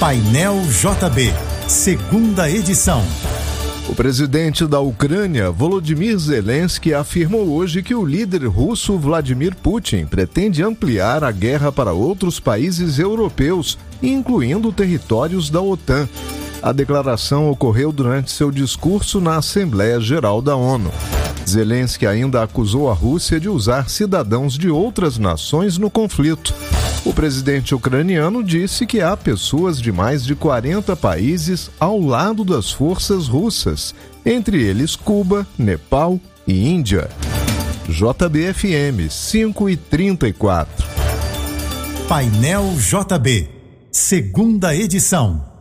Painel JB, segunda edição. O presidente da Ucrânia, Volodymyr Zelensky, afirmou hoje que o líder russo Vladimir Putin pretende ampliar a guerra para outros países europeus, incluindo territórios da OTAN. A declaração ocorreu durante seu discurso na Assembleia Geral da ONU. Zelensky ainda acusou a Rússia de usar cidadãos de outras nações no conflito. O presidente ucraniano disse que há pessoas de mais de 40 países ao lado das forças russas, entre eles Cuba, Nepal e Índia. JBFM 5h34. Painel JB, segunda edição.